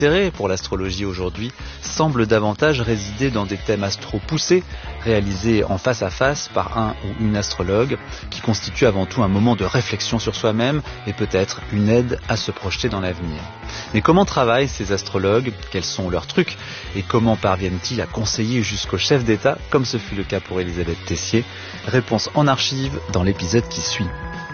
L'intérêt pour l'astrologie aujourd'hui semble davantage résider dans des thèmes astro poussés, réalisés en face à face par un ou une astrologue, qui constitue avant tout un moment de réflexion sur soi-même et peut-être une aide à se projeter dans l'avenir. Mais comment travaillent ces astrologues? Quels sont leurs trucs? Et comment parviennent-ils à conseiller jusqu'au chef d'État, comme ce fut le cas pour Elisabeth Tessier? Réponse en archive dans l'épisode qui suit.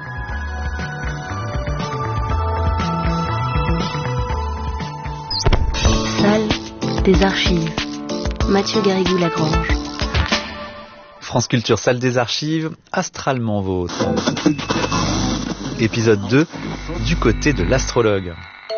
Salle des archives. Mathieu Garrigou-Lagrange. France Culture, salle des archives, astralement vôtre. Épisode 2, du côté de l'astrologue.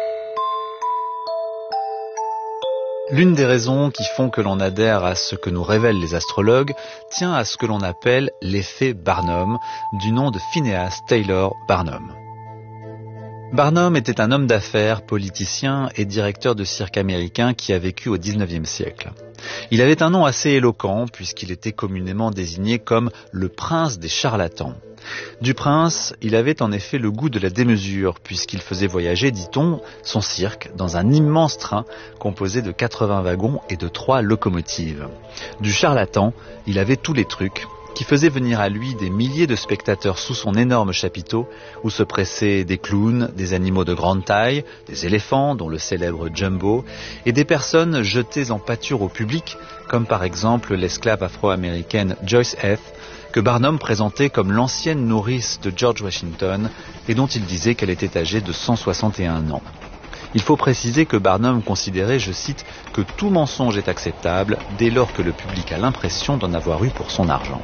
L'une des raisons qui font que l'on adhère à ce que nous révèlent les astrologues tient à ce que l'on appelle l'effet Barnum, du nom de Phineas Taylor Barnum. Barnum était un homme d'affaires, politicien et directeur de cirque américain qui a vécu au XIXe siècle. Il avait un nom assez éloquent puisqu'il était communément désigné comme le prince des charlatans. Du prince, il avait en effet le goût de la démesure puisqu'il faisait voyager, dit-on, son cirque dans un immense train composé de 80 wagons et de 3 locomotives. Du charlatan, il avait tous les trucs qui faisait venir à lui des milliers de spectateurs sous son énorme chapiteau, où se pressaient des clowns, des animaux de grande taille, des éléphants, dont le célèbre Jumbo, et des personnes jetées en pâture au public, comme par exemple l'esclave afro-américaine Joyce Heth, que Barnum présentait comme l'ancienne nourrice de George Washington, et dont il disait qu'elle était âgée de 161 ans. Il faut préciser que Barnum considérait, je cite, que tout mensonge est acceptable dès lors que le public a l'impression d'en avoir eu pour son argent.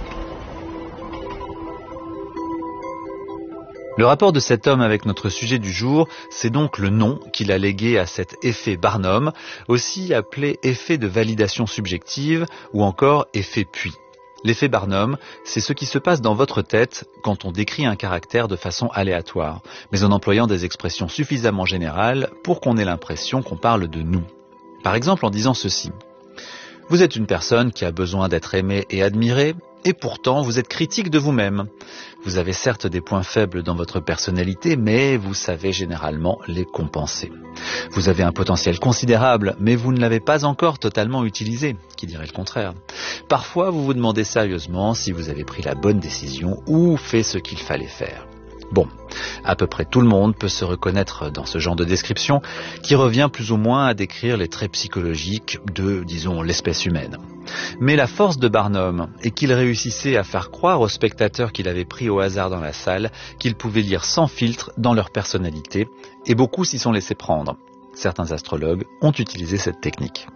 Le rapport de cet homme avec notre sujet du jour, c'est donc le nom qu'il a légué à cet effet Barnum, aussi appelé effet de validation subjective ou encore effet puits. L'effet Barnum, c'est ce qui se passe dans votre tête quand on décrit un caractère de façon aléatoire, mais en employant des expressions suffisamment générales pour qu'on ait l'impression qu'on parle de nous. Par exemple en disant ceci. Vous êtes une personne qui a besoin d'être aimée et admirée, et pourtant vous êtes critique de vous-même. Vous avez certes des points faibles dans votre personnalité, mais vous savez généralement les compenser. Vous avez un potentiel considérable, mais vous ne l'avez pas encore totalement utilisé, qui dirait le contraire. Parfois, vous vous demandez sérieusement si vous avez pris la bonne décision ou fait ce qu'il fallait faire. Bon, à peu près tout le monde peut se reconnaître dans ce genre de description qui revient plus ou moins à décrire les traits psychologiques de, disons, l'espèce humaine. Mais la force de Barnum est qu'il réussissait à faire croire aux spectateurs qu'il avait pris au hasard dans la salle qu'ils pouvaient lire sans filtre dans leur personnalité, et beaucoup s'y sont laissés prendre. Certains astrologues ont utilisé cette technique.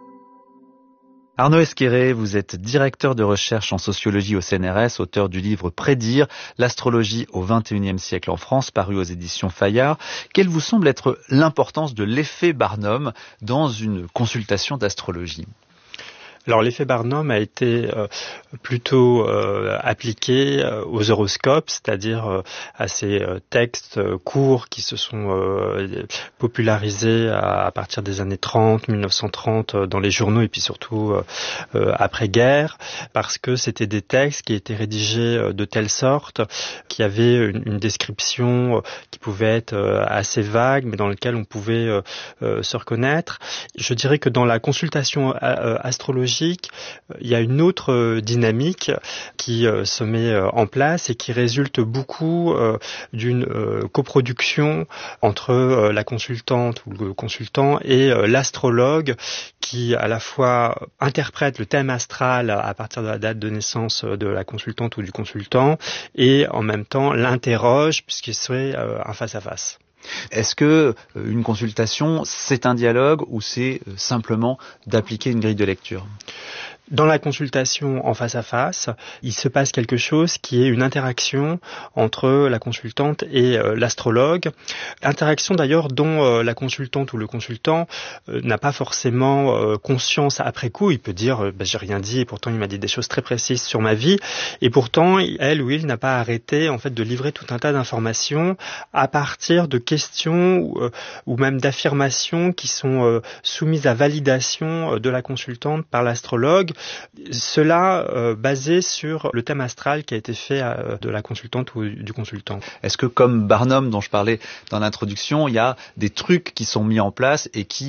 Arnaud Esqueré, vous êtes directeur de recherche en sociologie au CNRS, auteur du livre Prédire, l'astrologie au XXIe siècle en France, paru aux éditions Fayard. Quelle vous semble être l'importance de l'effet Barnum dans une consultation d'astrologie ? Alors l'effet Barnum a été plutôt appliqué aux horoscopes, c'est-à-dire à ces textes courts qui se sont popularisés à partir des années 30, 1930 dans les journaux et puis surtout après-guerre, parce que c'était des textes qui étaient rédigés de telle sorte qu'il y avait une description qui pouvait être assez vague, mais dans laquelle on pouvait se reconnaître. Je dirais que dans la consultation astrologique, il y a une autre dynamique qui se met en place et qui résulte beaucoup d'une coproduction entre la consultante ou le consultant et l'astrologue qui à la fois interprète le thème astral à partir de la date de naissance de la consultante ou du consultant et en même temps l'interroge puisqu'il serait un face-à-face. Est-ce que une consultation, c'est un dialogue ou c'est simplement d'appliquer une grille de lecture ? Dans la consultation en face à face, il se passe quelque chose qui est une interaction entre la consultante et l'astrologue. Interaction d'ailleurs dont la consultante ou le consultant n'a pas forcément conscience après coup. Il peut dire j'ai rien dit et pourtant il m'a dit des choses très précises sur ma vie. Et pourtant, elle ou il n'a pas arrêté en fait de livrer tout un tas d'informations à partir de questions ou même d'affirmations qui sont soumises à validation de la consultante par l'astrologue. Cela basé sur le thème astral qui a été fait de la consultante ou du consultant. Est-ce que comme Barnum dont je parlais dans l'introduction, il y a des trucs qui sont mis en place et qui